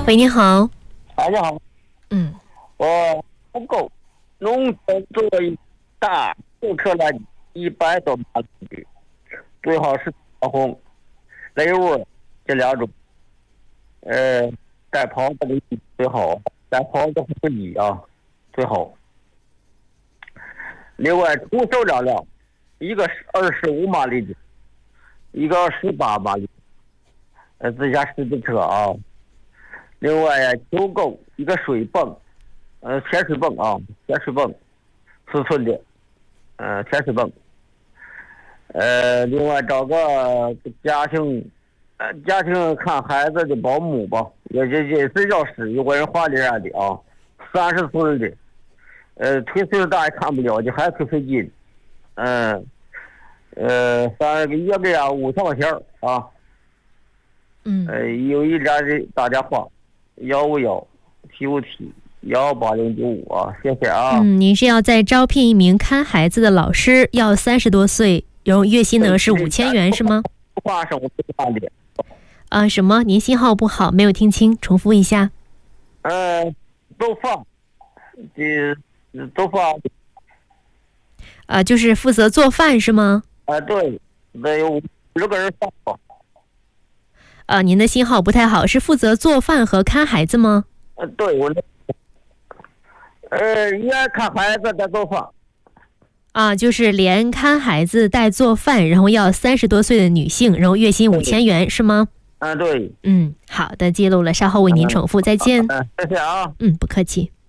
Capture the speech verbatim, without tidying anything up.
喂，你好。 大家好。 嗯， 我不够，农村做一大顾客来一百多码的，最好是大红、雷物这两种。呃，带跑的最好，带跑的不一啊，最好。另外，出手两辆，一个是二十五马力的，一个十八马力，呃，自家狮子车啊。另外呀，九沟一个水泵，呃，铁水泵啊，铁水泵，四寸的，呃，铁水泵。呃，另外找个家庭，呃，家庭看孩子的保姆吧，也也也是要是有个人华丽安的啊，三十岁的，呃，腿岁数大也看不了，就还忒费劲，嗯、呃，呃，三个月个呀五千块钱啊， 嗯， 呃，有一家的打电话。幺五幺 T 五 T 幺八零九五啊，谢谢啊。 嗯，您是要再招聘一名看孩子的老师，要三十多岁，然后月薪呢是五千元，是吗？ 话是我最大的。 啊，什么？您信号不好，没有听清，重复一下。 呃，做饭，这做饭。 啊，就是负责做饭是吗？ 啊、呃，对，得有五十个人上吧。 啊，您的信号不太好，是负责做饭和看孩子吗？ 呃，对，我这，呃，也看孩子带做饭。 啊，就是连看孩子带做饭，然后要三十多岁的女性，然后月薪五千元，是吗？ 啊，对。 嗯，好的，记录了，稍后为您重复，再见。 嗯、呃，谢谢啊。 嗯，不客气。